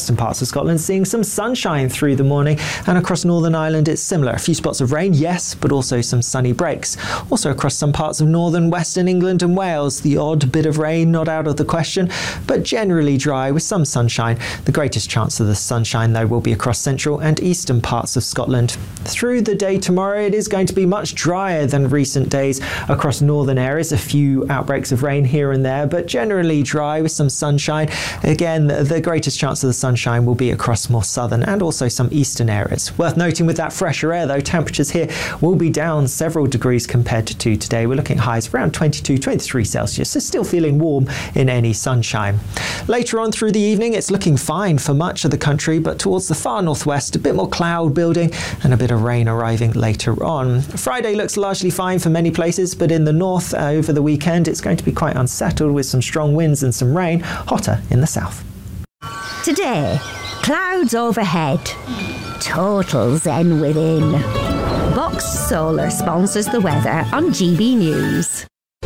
western parts of Scotland seeing some sunshine through the morning, and across Northern Ireland it's similar. A few spots of rain, yes, but also some sunny breaks. Also across some parts of northern western England and Wales, the odd bit of rain not out of the question, but generally dry with some sunshine. The greatest chance of the sunshine, though, will be across central and eastern parts of Scotland. Through the day tomorrow, it is going to be much drier than recent days across northern areas. A few outbreaks of rain here and there, but generally dry with some sunshine. Again, the greatest chance of the sunshine will be across more southern and also some eastern areas. Worth noting, with that fresher air, though, temperatures here will be down several degrees compared to today. We're looking at highs around 22, 23 Celsius, so still feeling warm in any sunshine. Later on through the evening, it's looking fine for much of the country, but towards the far northwest, a bit more cloud building and a bit of rain arriving later on. Friday looks largely fine for many places, but in the north over the weekend, it's going to be quite unsettled with some strong winds and some rain, hotter in the south. Today, clouds overhead, total zen within. Box Solar sponsors the weather on GB News.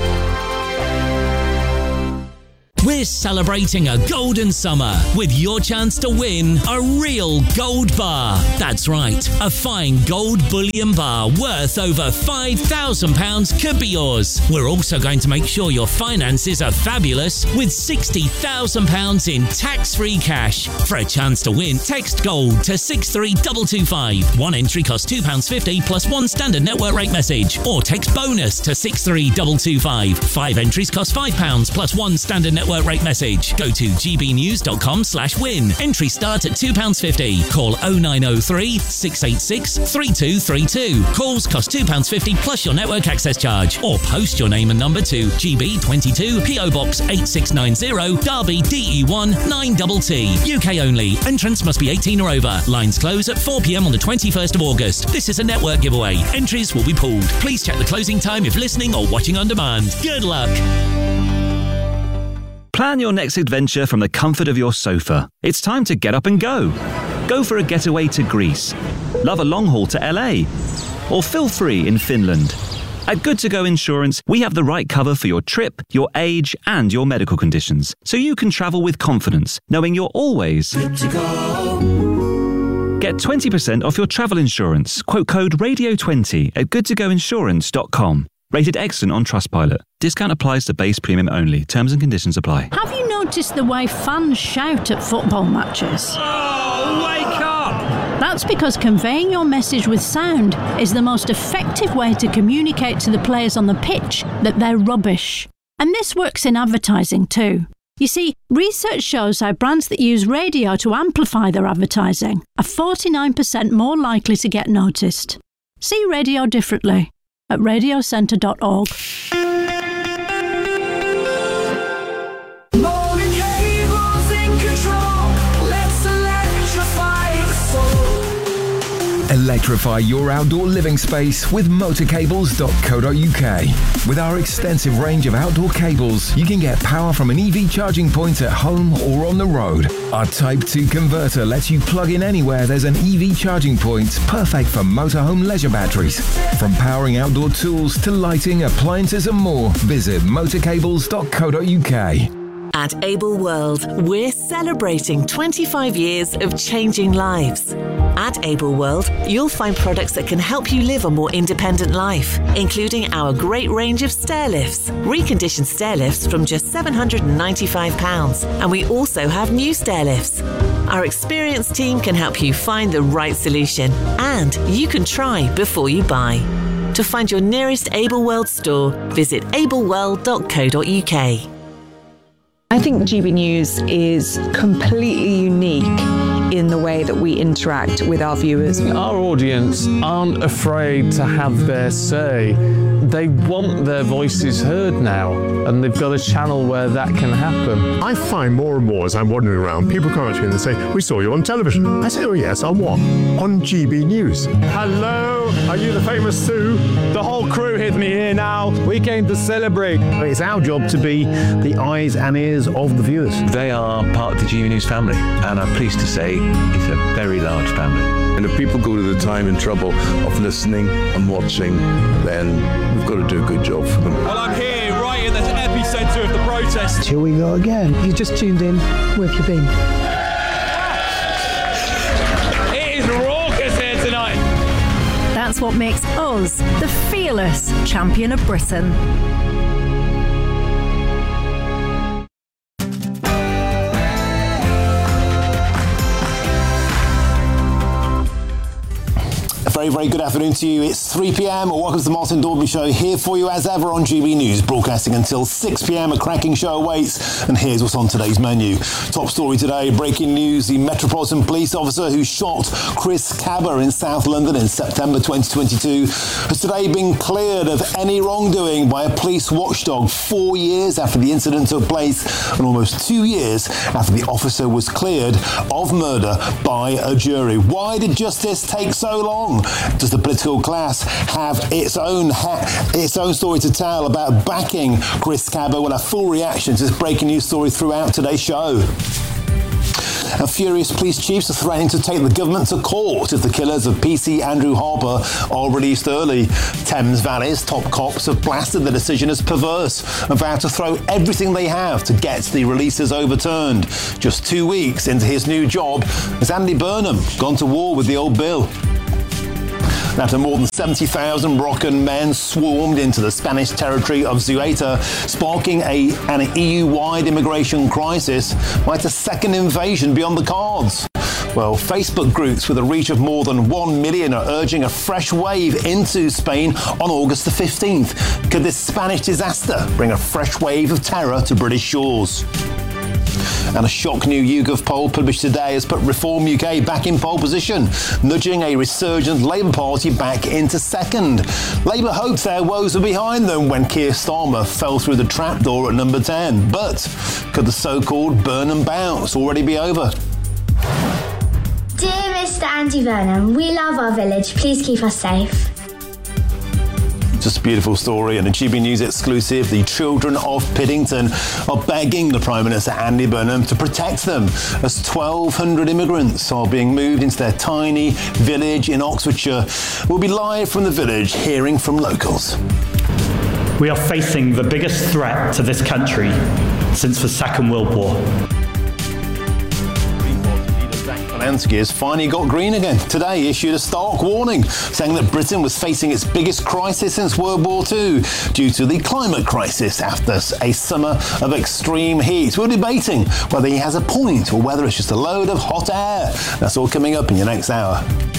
We're celebrating a golden summer with your chance to win a real gold bar. That's right, a fine gold bullion bar worth over £5,000 could be yours. We're also going to make sure your finances are fabulous with £60,000 in tax-free cash. For a chance to win, text GOLD to 63225. One entry costs £2.50 plus one standard network rate message. Or text BONUS to 63225. 5 entries cost £5 plus one standard network rate message. Go to gbnews.com/win. Entry start at £2.50. Call 0903 686 3232. Calls cost £2.50 plus your network access charge. Or post your name and number to GB22 PO Box 8690 Derby DE1 9TT. UK only. Entrance must be 18 or over. Lines close at 4 p.m. on the 21st of August. This is a network giveaway. Entries will be pulled. Please check the closing time if listening or watching on demand. Good luck. Plan your next adventure from the comfort of your sofa. It's time to get up and go. Go for a getaway to Greece. Love a long haul to LA. Or feel free in Finland. At Good To Go Insurance, we have the right cover for your trip, your age, and your medical conditions, so you can travel with confidence, knowing you're always good to go. Get 20% off your travel insurance. Quote code RADIO20 at goodtogoinsurance.com. Rated excellent on Trustpilot. Discount applies to base premium only. Terms and conditions apply. Have you noticed the way fans shout at football matches? Oh, wake up! That's because conveying your message with sound is the most effective way to communicate to the players on the pitch that they're rubbish. And this works in advertising too. You see, research shows how brands that use radio to amplify their advertising are 49% more likely to get noticed. See radio differently at radiocentre.org. Electrify your outdoor living space with motorcables.co.uk. With our extensive range of outdoor cables, you can get power from an EV charging point at home or on the road. Our Type 2 converter lets you plug in anywhere there's an EV charging point, perfect for motorhome leisure batteries. From powering outdoor tools to lighting, appliances and more, visit motorcables.co.uk. At Able World, we're celebrating 25 years of changing lives. At Able World, you'll find products that can help you live a more independent life, including our great range of stair lifts, reconditioned stair lifts from just £795, and we also have new stair lifts. Our experienced team can help you find the right solution, and you can try before you buy. To find your nearest Able World store, visit ableworld.co.uk. I think GB News is completely unique in the way that we interact with our viewers. Our audience aren't afraid to have their say. They want their voices heard now, and they've got a channel where that can happen. I find more and more as I'm wandering around, people come up to me and they say, "We saw you on television." I say, "Oh yes, on what?" "On GB News." Hello, are you the famous Sue? The whole crew hid me here now. We came to celebrate. It's our job to be the eyes and ears of the viewers. They are part of the GB News family, and I'm pleased to say it's a very large family. And if people go to the time and trouble of listening and watching, then we've got to do a good job for them. Well, I'm here right in the epicentre of the protest. Here we go again. You just tuned in. Where have you been? that's what makes us the fearless champion of Britain. Very, very good afternoon to you. It's 3 p.m. Welcome to the Martin Daubney Show, here for you as ever on GB News, broadcasting until 6 p.m. A cracking show awaits, and here's what's on today's menu. Top story today, breaking news: the Metropolitan Police officer who shot Chris Cabba in South London in September 2022 has today been cleared of any wrongdoing by a police watchdog 4 years after the incident took place and almost 2 years after the officer was cleared of murder by a jury. Why did justice take so long? Does the political class have its own story to tell about backing Chris Cabba? We'll have full reaction to this breaking news story throughout today's show. And furious police chiefs are threatening to take the government to court if the killers of PC Andrew Harper are released early. Thames Valley's top cops have blasted the decision as perverse and vowed to throw everything they have to get the releases overturned. Just 2 weeks into his new job, has Andy Burnham gone to war with the old Bill? After more than 70,000 Moroccan men swarmed into the Spanish territory of Ceuta, sparking an EU-wide immigration crisis, might a second invasion be on the cards? Well, Facebook groups with a reach of more than 1 million are urging a fresh wave into Spain on August the 15th. Could this Spanish disaster bring a fresh wave of terror to British shores? And a shock new YouGov poll published today has put Reform UK back in pole position, nudging a resurgent Labour Party back into second. Labour hoped their woes were behind them when Keir Starmer fell through the trapdoor at number 10. But could the so-called Burnham bounce already be over? Dear Mr. Andy Burnham, we love our village. Please keep us safe. Just a beautiful story and a GB News exclusive. The children of Piddington are begging the Prime Minister Andy Burnham to protect them as 1,200 immigrants are being moved into their tiny village in Oxfordshire. We'll be live from the village, hearing from locals. We are facing the biggest threat to this country since the Second World War. Zelensky has finally got green again. Today he issued a stark warning, saying that Britain was facing its biggest crisis since World War II due to the climate crisis after a summer of extreme heat. We're debating whether he has a point or whether it's just a load of hot air. That's all coming up in your next hour.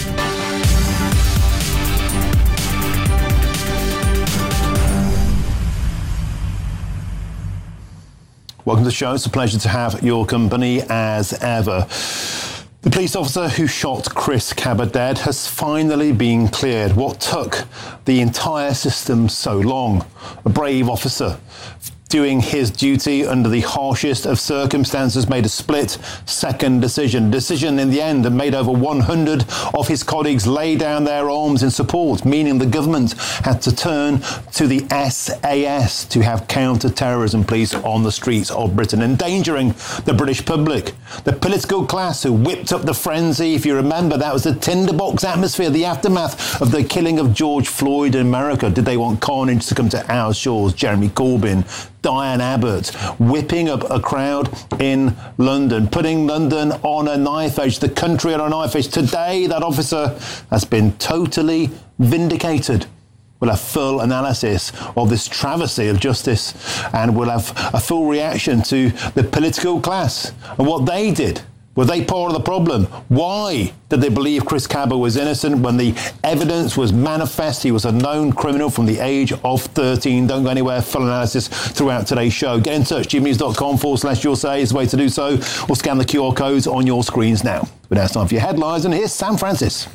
Welcome to the show. It's a pleasure to have your company as ever. The police officer who shot Chris Cabba dead has finally been cleared. What took the entire system so long? A brave officer doing his duty under the harshest of circumstances made a split-second decision. Decision in the end that made over 100 of his colleagues lay down their arms in support, meaning the government had to turn to the SAS to have counter-terrorism police on the streets of Britain, endangering the British public. The political class who whipped up the frenzy, if you remember, that was the tinderbox atmosphere, the aftermath of the killing of George Floyd in America. Did they want carnage to come to our shores? Jeremy Corbyn, Diane Abbott, whipping up a crowd in London, putting London on a knife edge, the country on a knife edge. Today, that officer has been totally vindicated. We'll have full analysis of this travesty of justice, and we'll have a full reaction to the political class and what they did. Were they part of the problem? Why did they believe Chris Cabba was innocent when the evidence was manifest? He was a known criminal from the age of 13. Don't go anywhere. Full analysis throughout today's show. Get in touch. gbnews.com/your say is the way to do so, or scan the QR codes on your screens now. But now it's time for your headlines, and here's Sam Francis.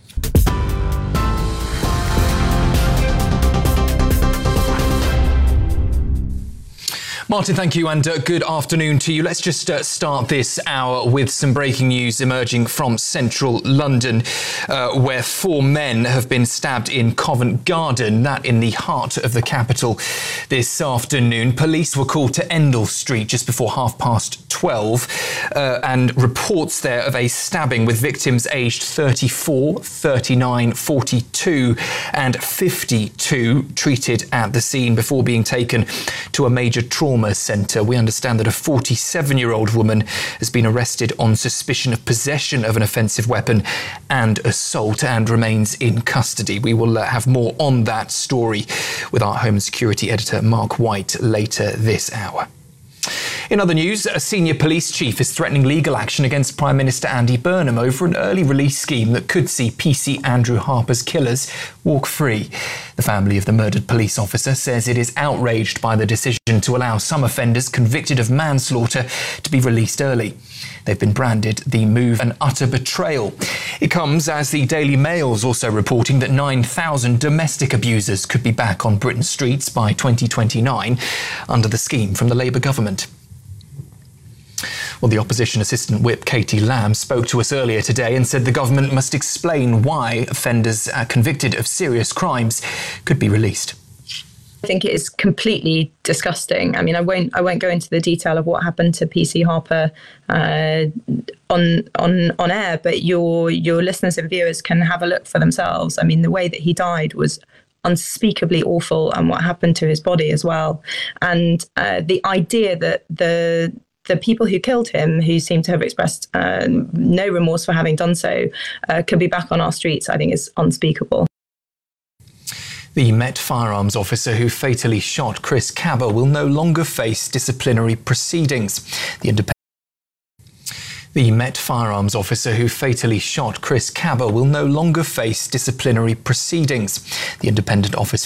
Martin, thank you, and good afternoon to you. Let's just start this hour with some breaking news emerging from central London, where 4 men have been stabbed in Covent Garden, that in the heart of the capital, this afternoon. Police were called to Endell Street just before 12:30, and reports there of a stabbing with victims aged 34, 39, 42 and 52 treated at the scene before being taken to a major trauma Trauma Centre. We understand that a 47-year-old woman has been arrested on suspicion of possession of an offensive weapon and assault and remains in custody. We will have more on that story with our Home and Security editor Mark White later this hour. In other news, a senior police chief is threatening legal action against Prime Minister Andy Burnham over an early release scheme that could see PC Andrew Harper's killers walk free. The family of the murdered police officer says it is outraged by the decision to allow some offenders convicted of manslaughter to be released early. They've been branded the move an utter betrayal. It comes as the Daily Mail's also reporting that 9,000 domestic abusers could be back on Britain's streets by 2029 under the scheme from the Labour government. Well, the Opposition Assistant Whip Katie Lamb spoke to us earlier today and said the government must explain why offenders convicted of serious crimes could be released. I think it is completely disgusting. I mean, I won't go into the detail of what happened to PC Harper on air, but your listeners and viewers can have a look for themselves. I mean, the way that he died was unspeakably awful, and what happened to his body as well. And the idea that the people who killed him, who seem to have expressed no remorse for having done so, could be back on our streets, I think is unspeakable. The Met firearms officer who fatally shot Chris Cabba will no longer face disciplinary proceedings. The Met firearms officer who fatally shot Chris Cabba will no longer face disciplinary proceedings. The Independent Office